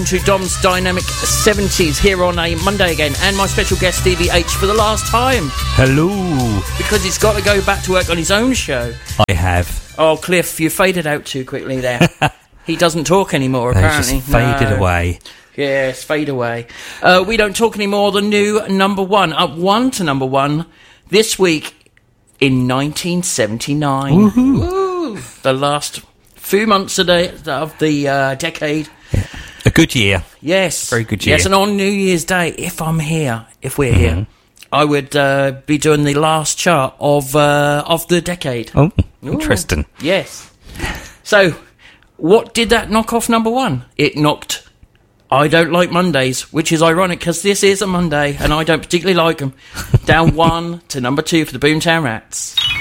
To Dom's Dynamic 70s here on a Monday again, and my special guest Stevie H for the last time. Hello. Because he's got to go back to work on his own show. I have. Oh, Cliff, you faded out too quickly there. He doesn't talk anymore, apparently. Just faded away. Yes, fade away. We don't talk anymore. The new number one, up one to number one this week in 1979. Woo-hoo. The last few months of the decade. Yeah. A good year. Yes. Very good year. Yes, and on New Year's Day, if we're here, I would be doing the last chart of the decade. Oh, interesting. Ooh, yes. So, what did that knock off number one? It knocked I Don't Like Mondays, which is ironic because this is a Monday and I don't particularly like them. Down one to number two for the Boomtown Rats.